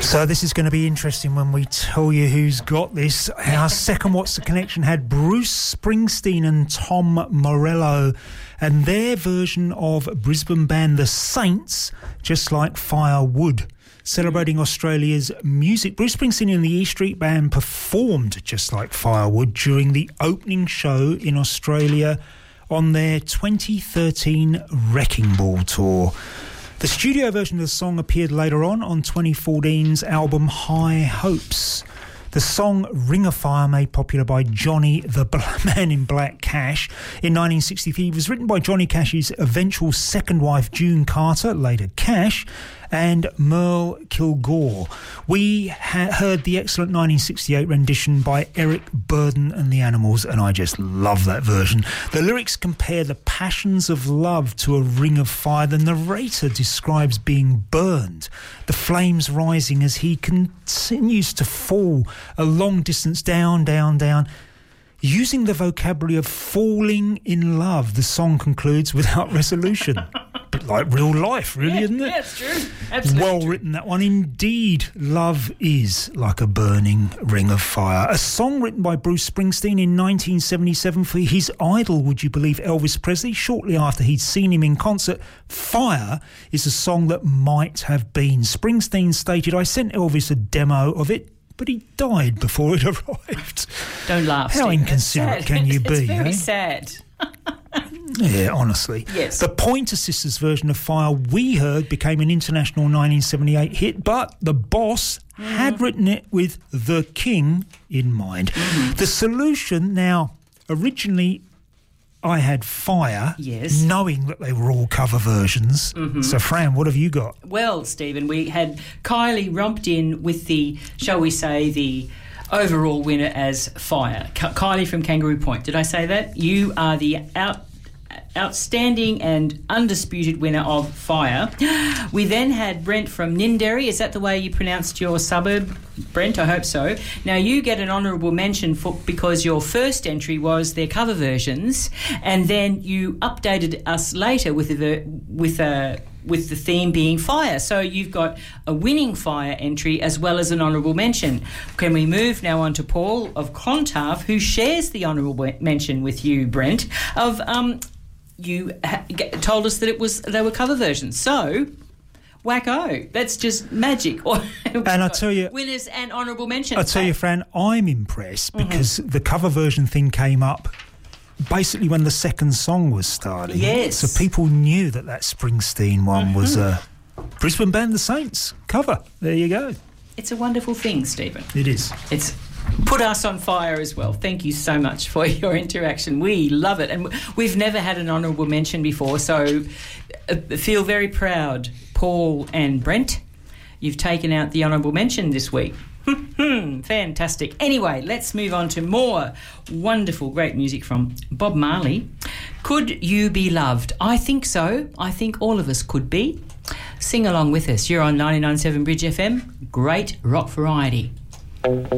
So this is going to be interesting when we tell you who's got this. Our second What's the Connection had Bruce Springsteen and Tom Morello and their version of Brisbane band The Saints, Just Like Firewood. Celebrating Australia's music, Bruce Springsteen and the E Street Band performed Just Like Firewood during the opening show in Australia on their 2013 Wrecking Ball tour. The studio version of the song appeared later on 2014's album High Hopes. The song Ring of Fire, made popular by Johnny the Man in Black Cash in 1963, was written by Johnny Cash's eventual second wife June Carter, later Cash, and Merle Kilgore. We heard the excellent 1968 rendition by Eric Burdon and the Animals, and I just love that version. The lyrics compare the passions of love to a ring of fire. The narrator describes being burned, the flames rising as he continues to fall a long distance down, down, down. Using the vocabulary of falling in love, the song concludes without resolution. Bit like real life, really, isn't it? Yeah, it's true. Absolutely. Well written, that one. Indeed, love is like a burning ring of fire. A song written by Bruce Springsteen in 1977 for his idol, would you believe, Elvis Presley, shortly after he'd seen him in concert. Fire is a song that might have been. Springsteen stated, "I sent Elvis a demo of it, but he died before it arrived." Don't laugh, How Steve. inconsiderate can you be? It's very eh? sad. Yeah, honestly. Yes. The Pointer Sisters version of Fire we heard became an international 1978 hit, but the boss had written it with The King in mind. The solution, now, originally I had Fire, Yes. knowing that they were all cover versions. So, Fran, what have you got? Well, Stephen, we had Kylie romped in with the, shall we say, the overall winner as Fire. Kylie from Kangaroo Point. Did I say that? You are the outstanding and undisputed winner of Fire. We then had Brent from Ninderry. Is that the way you pronounced your suburb, Brent? I hope so. Now, you get an honourable mention because your first entry was their cover versions, and then you updated us later with the theme being fire. So you've got a winning Fire entry as well as an honourable mention. Can we move now on to Paul of Clontarf, who shares the honourable mention with you, Brent, of you told us that they were cover versions. So, wacko, that's just magic. And I tell you, winners and honourable mentions. I tell you, Fran, I'm impressed because the cover version thing came up basically when the second song was starting. Yes. So people knew that Springsteen one was Brisbane band The Saints cover. There you go. It's a wonderful thing, Stephen. It is. It's put us on fire as well. Thank you so much for your interaction. We love it. And we've never had an honourable mention before, so feel very proud, Paul and Brent. You've taken out the honourable mention this week. Fantastic. Anyway, let's move on to more wonderful, great music from Bob Marley. Could You Be Loved? I think so. I think all of us could be. Sing along with us. You're on 99.7 Bridge FM. Great rock variety.